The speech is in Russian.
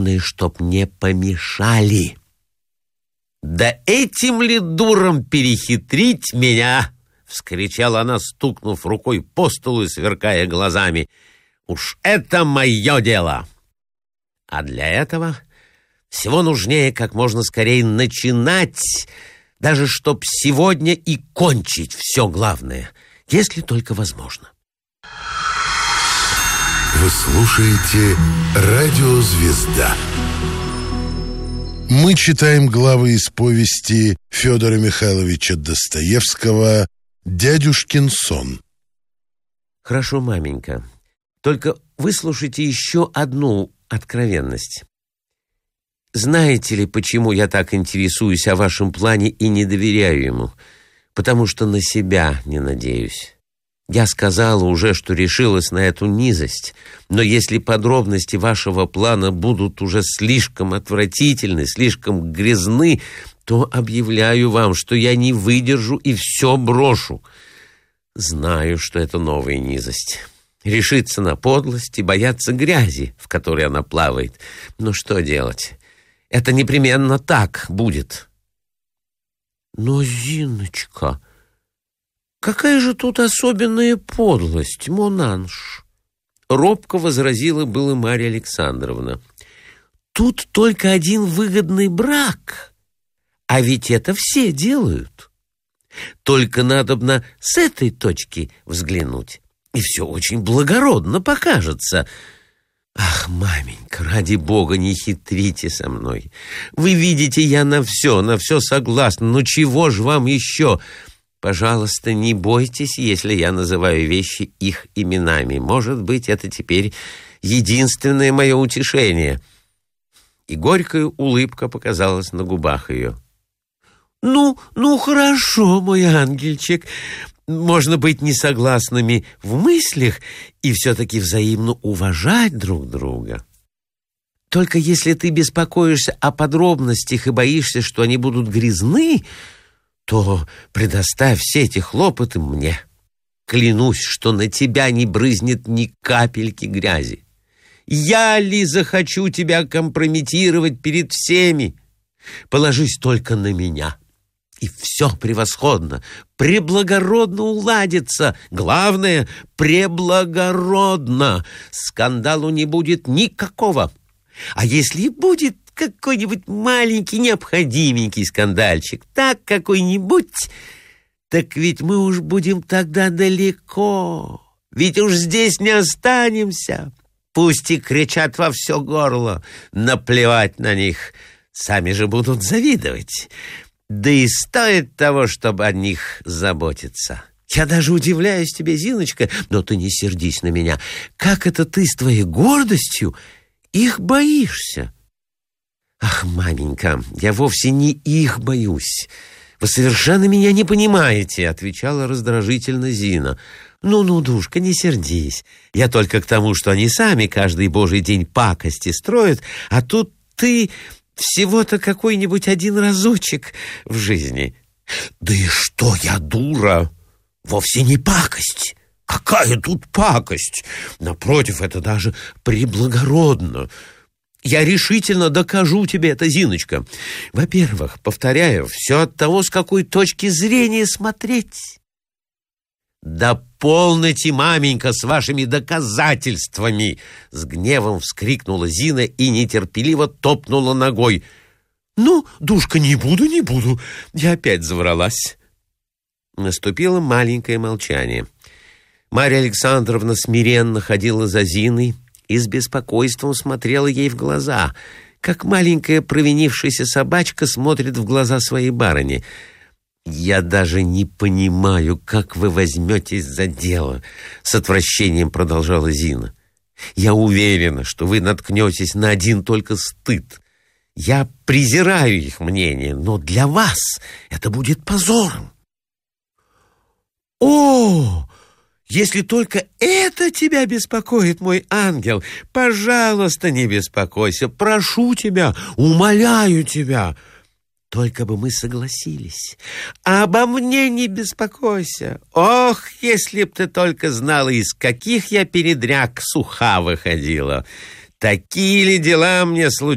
главное, чтоб не помешали. «Да этим ли дуром перехитрить меня?» — вскричала она, стукнув рукой по столу и сверкая глазами. «Уж это мое дело!» А для этого всего нужнее как можно скорее начинать, даже чтоб сегодня и кончить все главное, если только возможно. Вы слушаете «Радио Звезда». Мы читаем главы из повести Федора Михайловича Достоевского «Дядюшкин сон». Хорошо, маменька. Только выслушайте еще одну откровенность. Знаете ли, почему я так интересуюсь о вашем плане и не доверяю ему? Потому что на себя не надеюсь. Я сказала уже, что решилась на эту низость, но если подробности вашего плана будут уже слишком отвратительны, слишком грязны, то объявляю вам, что я не выдержу и все брошу. Знаю, что это новая низость. Решиться на подлость и бояться грязи, в которой она плавает. Но что делать? Это непременно так будет. Но, Зиночка, какая же тут особенная подлость, монанж? Робко возразила была Марья Александровна. Тут только один выгодный брак, а ведь это все делают. Только надобно с этой точки взглянуть, и все очень благородно покажется. Ах, маменька, ради бога, не хитрите со мной. Вы видите, я на все согласна. Но чего ж вам еще? Пожалуйста, не бойтесь, если я называю вещи их именами. Может быть, это теперь единственное мое утешение. И горькая улыбка показалась на губах ее. Ну, хорошо, мой ангельчик. Можно быть несогласными в мыслях и все-таки взаимно уважать друг друга. Только если ты беспокоишься о подробностях и боишься, что они будут грязны, то предоставь все эти хлопоты мне. Клянусь, что на тебя не брызнет ни капельки грязи. Я ли захочу тебя компрометировать перед всеми? Положись только на меня. И все превосходно, преблагородно уладится. Главное, преблагородно. Скандалу не будет никакого. А если и будет какой-нибудь маленький необходименький скандальчик, так какой-нибудь, так ведь мы уж будем тогда далеко. Ведь уж здесь не останемся. Пусть и кричат во все горло, наплевать на них. Сами же будут завидовать. Да и стоит того, чтобы о них заботиться. Я даже удивляюсь тебе, Зиночка, но ты не сердись на меня. Как это ты с твоей гордостью их боишься? Ах, маменька, я вовсе не их боюсь. Вы совершенно меня не понимаете, отвечала раздражительно Зина. Ну, душка, не сердись. Я только к тому, что они сами каждый божий день пакости строят, а тут ты всего-то какой-нибудь один разочек в жизни. Да и что я, дура? Вовсе не пакость. Какая тут пакость? Напротив, это даже преблагородно. Я решительно докажу тебе это, Зиночка. Во-первых, повторяю, все от того, с какой точки зрения смотреть. Да полноте, маменька, с вашими доказательствами! С гневом вскрикнула Зина и нетерпеливо топнула ногой. Ну, душка, не буду. Я опять завралась. Наступило маленькое молчание. Марья Александровна смиренно ходила за Зиной и с беспокойством смотрела ей в глаза, как маленькая провинившаяся собачка смотрит в глаза своей барыни. «Я даже не понимаю, как вы возьметесь за дело», — с отвращением продолжала Зина. «Я уверена, что вы наткнетесь на один только стыд. Я презираю их мнение, но для вас это будет позором». «О, если только это тебя беспокоит, мой ангел, пожалуйста, не беспокойся, прошу тебя, умоляю тебя». Только бы мы согласились. А обо мне не беспокойся. Ох, если б ты только знала, из каких я передряг суха выходила. Такие ли дела мне случились?